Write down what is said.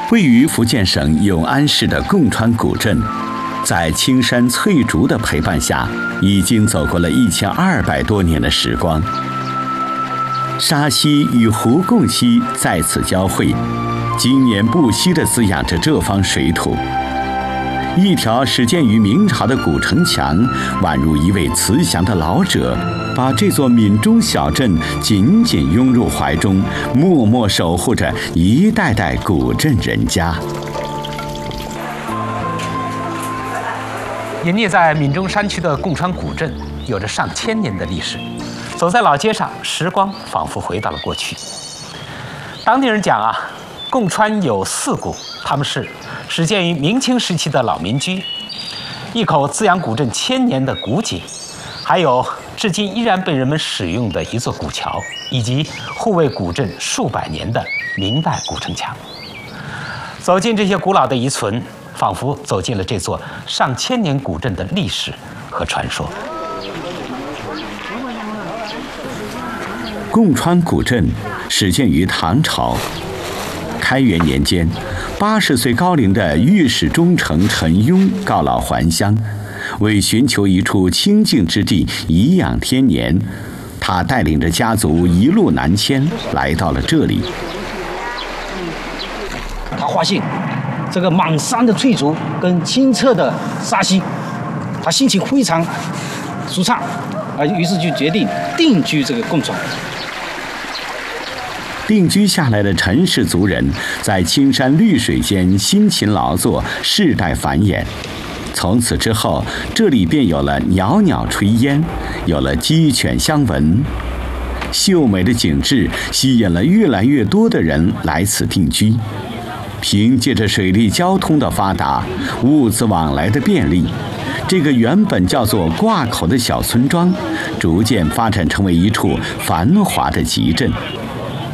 位于福建省永安市的贡川古镇，在青山翠竹的陪伴下，已经走过了1200多年的时光。沙溪与湖贡溪在此交汇，经年不息地滋养着这方水土。一条始建于明朝的古城墙，宛如一位慈祥的老者，把这座闽中小镇紧紧拥入怀中，默默守护着一代代古镇人家。 隐匿在闽中山区的贡川古镇，有着上千年的历史。走在老街上，时光仿佛回到了过去。当地人讲啊，贡川有4股，他们是始建于明清时期的老民居，一口滋养古镇1000年的古井，还有至今依然被人们使用的一座古桥，以及护卫古镇数百年的明代古城墙。走进这些古老的遗存，仿佛走进了这座上千年古镇的历史和传说。 贡川古镇始建于唐朝，开元年间，80岁高龄的御史中丞陈庸告老还乡，为寻求一处清静之地颐养天年，他带领着家族一路南迁，来到了这里。 他发现这个满山的翠竹跟清澈的沙溪，他心情非常舒畅，于是就决定定居这个贡川。 定居下来的陈氏族人，在青山绿水间辛勤劳作，世代繁衍。从此之后，这里便有了袅袅炊烟，有了鸡犬相闻。秀美的景致吸引了越来越多的人来此定居。凭借着水利交通的发达，物资往来的便利，这个原本叫做挂口的小村庄，逐渐发展成为一处繁华的集镇。